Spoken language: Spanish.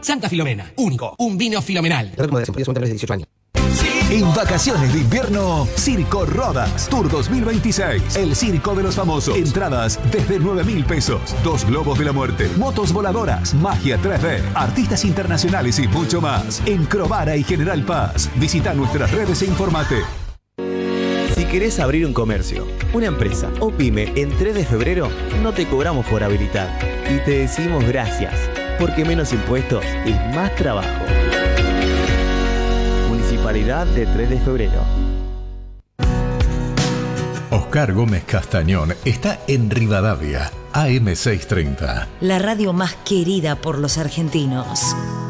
Santa Filomena, único, un vino filomenal. En vacaciones de invierno, Circo Rodas Tour 2026. El circo de los famosos. Entradas desde 9.000 pesos. 2 globos de la muerte, motos voladoras, magia 3D, artistas internacionales y mucho más. En Crovara y General Paz. Visita nuestras redes e informate. Si querés abrir un comercio, una empresa o pyme en 3 de febrero, no te cobramos por habilitar. Y te decimos gracias, porque menos impuestos es más trabajo. Municipalidad de 3 de febrero. Oscar Gómez Castañón está en Rivadavia, AM630. La radio más querida por los argentinos.